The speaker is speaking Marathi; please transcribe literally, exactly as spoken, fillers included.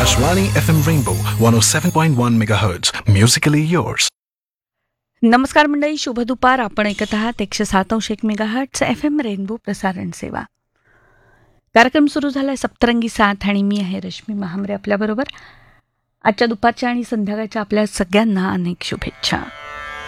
Akashwani F M Rainbow one oh seven point one megahertz. Musically yours. नमस्कार मंडळी, शुभ दुपार. आपण ऐकत आहात एकशे सात अंश एक मेगाहर्ट्झ एफ एम रेनबो प्रसारण सेवा. कार्यक्रम सुरू झाला आहे सप्तरंगी साथ आणि मी आहे रश्मी महामरे आपल्याबरोबर. आजच्या दुपारच्या आणि संध्याकाळच्या आपल्या सगळ्यांना अनेक शुभेच्छा.